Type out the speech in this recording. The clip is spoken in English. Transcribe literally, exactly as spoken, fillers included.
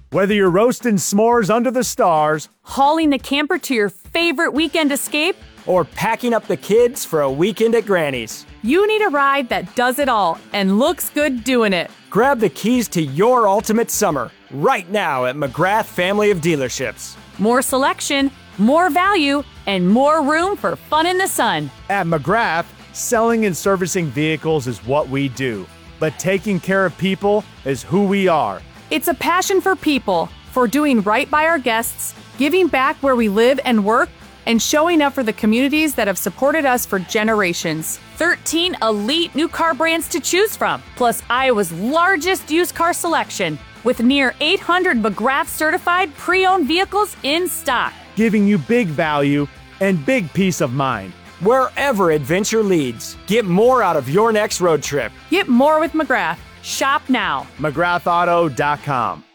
Whether you're roasting s'mores under the stars, hauling the camper to your favorite weekend escape, or packing up the kids for a weekend at Granny's, you need a ride that does it all and looks good doing it. Grab the keys to your ultimate summer right now at McGrath Family of Dealerships. More selection, more value, and more room for fun in the sun. At McGrath, selling and servicing vehicles is what we do, but taking care of people is who we are. It's a passion for people, for doing right by our guests, giving back where we live and work, and showing up for the communities that have supported us for generations. thirteen elite new car brands to choose from, plus Iowa's largest used car selection, with near eight hundred McGrath certified pre-owned vehicles in stock. Giving you big value and big peace of mind. Wherever adventure leads, get more out of your next road trip. Get more with McGrath. Shop now. McGrath Auto dot com.